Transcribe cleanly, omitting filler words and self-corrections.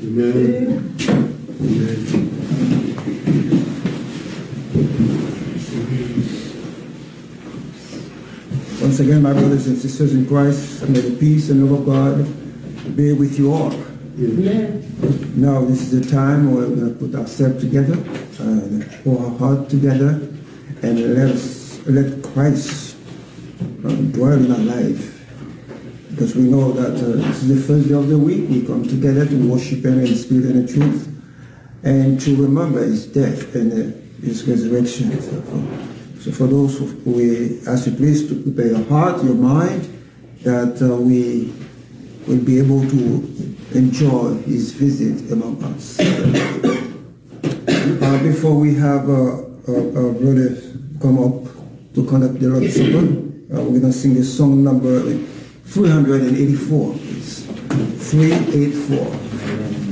Amen. Amen. Once again, my brothers and sisters in Christ, may the peace and love of God be with you all. Amen. Now, this is the time where we're going to put ourselves together, pour our heart together, and let Christ dwell in our life. Because we know that this is the first day of the week. We come together to worship Him in spirit and in truth, and to remember His death and His resurrection. So for those we ask you please to prepare your heart, your mind, that we will be able to enjoy His visit among us. Before we have our brother come up to conduct the Lord's Supper, we're going to sing the song number 384. It's 384.